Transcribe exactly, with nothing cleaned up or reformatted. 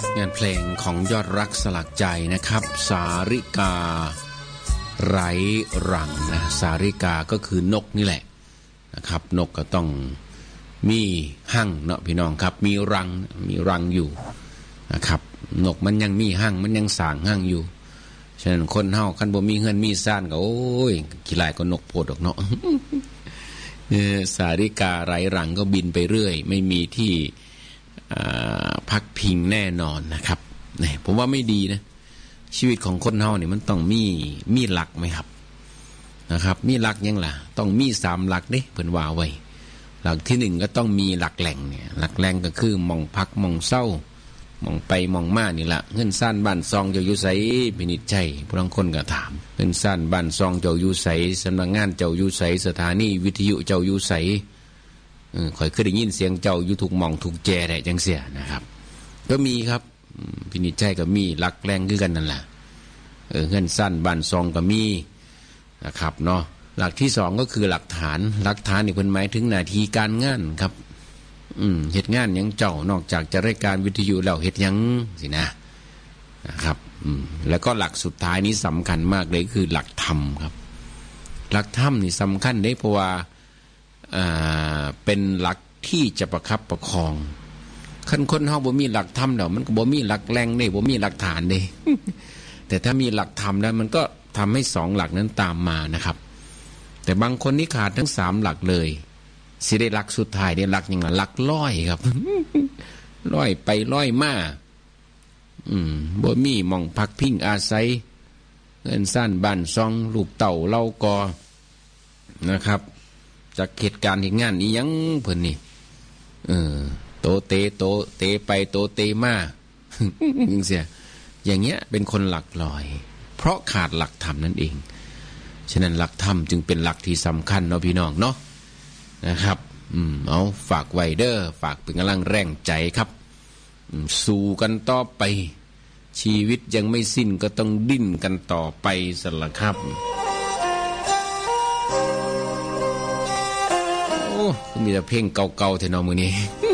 งานเพลงของยอดรักสลักใจนะครับสาริกาไร้รังนะสาริกาก็คือนกนี่แหละนะครับนกก็ต้องมีหั่งเนาะพี่น้องครับมีรังมีรังอยู่นะครับนกมันยังมีหั่งมันยังสร้างหั่งอยู่ฉะนั้นคนเฮาคันบ่มีเงินมีซ่านก็โอ้ยขี้ลายก็นกโพดดอกเนาะ สาริกาไร้รังก็บินไปเรื่อยไม่มีที่พักพิงแน่นอนนะครับนี่ผมว่าไม่ดีนะชีวิตของคนเฮาเนี่ยมันต้องมีมีหลักไหมครับนะครับมีหลักยังล่ะต้องมีสามหลักเด้เพิ่นว่าไว้หลักที่หนึ่งก็ต้องมีหลักแหล่งเนี่ยหลักแหล่งก็คือมองพักมองเศร้ามองไปมองมานี่ละเงินซ่านบ้านซองเจ้าอยู่ไสพินิจใจผู้บางคนก็ถามเงินซ่านบ้านซองเจ้าอยู่ไสสำนักงานเจ้าอยู่ไสสถานีวิทยุเจ้าอยู่ไสเออข่อยเคยได้ยินเสียงเจ้าอยู่ทุกหม่องทุกแจได้จังเสียนะครับก็มีครับพินิจใจก็มีหลักแหล่งคือกันนั่นแหละเออเงินซ่านบ้านซองก็มีนะครับเนาะหลักที่สองก็คือหลักฐานหลักฐานนี่เพิ่นหมายถึงหน้าที่การงานครับอืมเฮ็ดงานหยังเจ้านอกจากจะรายการวิทยุแล้วเฮ็ดหยังสินะนะครับอืมแล้วก็หลักสุดท้ายนี้สำคัญมากเลยคือหลักธรรมครับหลักธรรมนี่สำคัญเด้เพราะว่าอ่าเป็นหลักที่จะประคับประคองคันคนเฮาบ่มีหลักธรรมแล้วมันก็บ่มีหลักแหล่งเด้บ่มีหลักฐานเด้ แต่ถ้ามีหลักธรรมแล้วมันก็ทำให้สองหลักนั้นตามมานะครับแต่บางคนนี่ขาดทั้งสามหลักเลยสิได้หลักสุดท้ายได้หลักอย่างไรหลักร้อยครับ ร้อยไปร้อยมาอืมบ่มีหม่องพักพิงอาศัยเงินซ่านบ้านซองลูกเต่าเล่ากอนะครับจากเหตุการณ์เหตุงานนี้ยังเพิ่นนี่เออโตเตโตเตไปโตเตมา จังเสียอย่างเงี้ยเป็นคนหลักลอยเพราะขาดหลักธรรมนั่นเองฉะนั้นหลักธรรมจึงเป็นหลักที่สำคัญเนาะพี่น้องเนาะนะครับอืมเอาฝากไว้เด้อฝากเป็นกำลังแรงใจครับสู้กันต่อไปชีวิตยังไม่สิ้นก็ต้องดิ้นกันต่อไปสละครับโอ้มีแต่เพลงเก่าๆเท่านั้นมื้อนี้